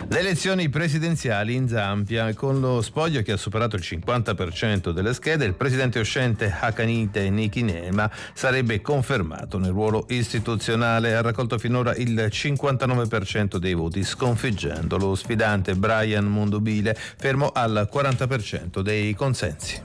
Le elezioni presidenziali in Zambia, con lo spoglio che ha superato il 50% delle schede, il presidente uscente Hakainde Hichilema sarebbe confermato nel ruolo istituzionale. Ha raccolto finora il 59% dei voti, sconfiggendo lo sfidante Brian Mundubile, fermo al 40% dei consensi.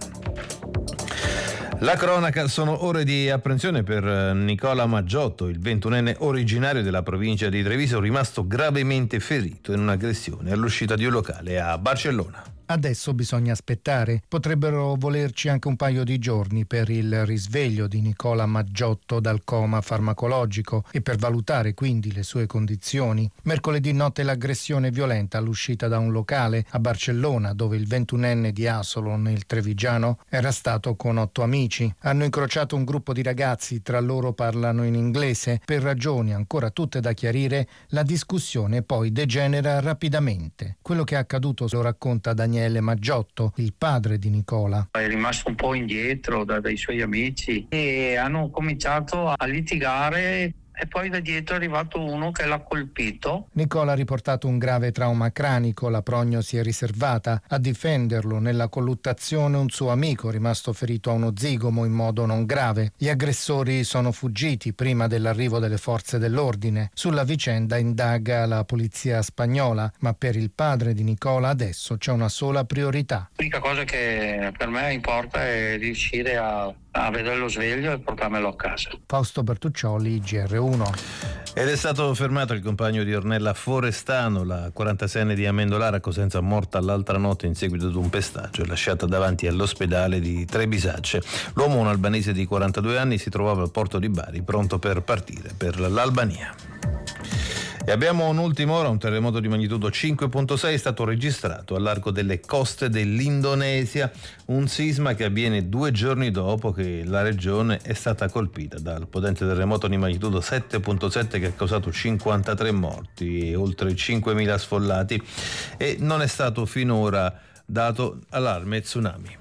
La cronaca: sono ore di apprensione per Nicola Maggiotto, il 21enne originario della provincia di Treviso, rimasto gravemente ferito in un'aggressione all'uscita di un locale a Barcellona. Adesso bisogna aspettare. Potrebbero volerci anche un paio di giorni per il risveglio di Nicola Maggiotto dal coma farmacologico e per valutare quindi le sue condizioni. Mercoledì notte l'aggressione violenta all'uscita da un locale a Barcellona, dove il 21enne di Asolo, nel Trevigiano, era stato con 8 amici. Hanno incrociato un gruppo di ragazzi, tra loro parlano in inglese. Per ragioni ancora tutte da chiarire, la discussione poi degenera rapidamente. Quello che è accaduto lo racconta Daniele Maggiotto, il padre di Nicola. È rimasto un po' indietro dai suoi amici e hanno cominciato a litigare. E poi da dietro è arrivato uno che l'ha colpito. Nicola ha riportato un grave trauma cranico, la prognosi è riservata. A difenderlo nella colluttazione un suo amico, rimasto ferito a uno zigomo in modo non grave. Gli aggressori sono fuggiti prima dell'arrivo delle forze dell'ordine. Sulla vicenda indaga la polizia spagnola, ma per il padre di Nicola adesso c'è una sola priorità. L'unica cosa che per me importa è riuscire a vederlo sveglio e portarmelo a casa. Fausto Bertuccioli, GR1. Ed è stato fermato il compagno di Ornella Forestano, la 46enne di Amendolara, a Cosenza, morta l'altra notte in seguito ad un pestaggio e lasciata davanti all'ospedale di Trebisacce. L'uomo, un albanese di 42 anni, si trovava al porto di Bari, pronto per partire per l'Albania. E abbiamo un'ultima ora: un terremoto di magnitudo 5.6 è stato registrato al largo delle coste dell'Indonesia, un sisma che avviene 2 giorni dopo che la regione è stata colpita dal potente terremoto di magnitudo 7.7 che ha causato 53 morti e oltre 5.000 sfollati, e non è stato finora dato allarme tsunami.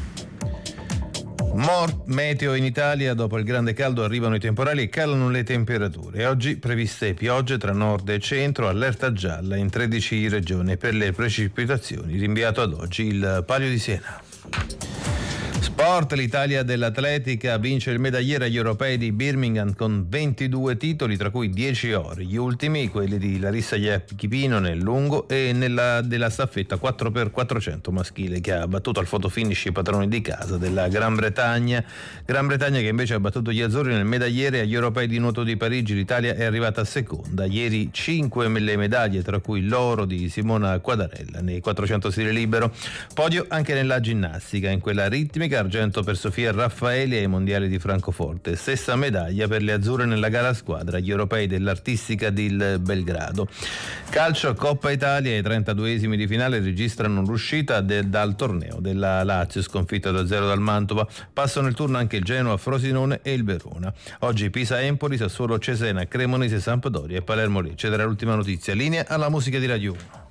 Meteo in Italia: dopo il grande caldo arrivano i temporali e calano le temperature. Oggi previste piogge tra nord e centro, allerta gialla in 13 regioni. Per le precipitazioni rinviato ad oggi il Palio di Siena. Sport: l'Italia dell'atletica vince il medagliere agli europei di Birmingham con 22 titoli, tra cui 10 ori. Gli ultimi, quelli di Larissa Iachipino nel lungo e della staffetta 4x400 maschile, che ha battuto al fotofinish i padroni di casa della Gran Bretagna che invece ha battuto gli azzurri nel medagliere agli europei di nuoto di Parigi. L'Italia è arrivata seconda. Ieri 5 le medaglie, tra cui l'oro di Simona Quadarella nei 400 stile libero. Podio anche nella ginnastica, in quella ritmica: argento per Sofia Raffaeli ai mondiali di Francoforte, stessa medaglia per le azzurre nella gara squadra agli europei dell'artistica di Belgrado. Calcio: Coppa Italia, i 32esimi di finale registrano l'uscita dal torneo della Lazio, sconfitta da 0 dal Mantova. Passano il turno anche il Genoa, Frosinone e il Verona. Oggi Pisa-Empoli, Sassuolo-Cesena, Cremonese-Sampdoria e Palermo-Lecce. Era l'ultima notizia. Linea alla musica di Radio 1.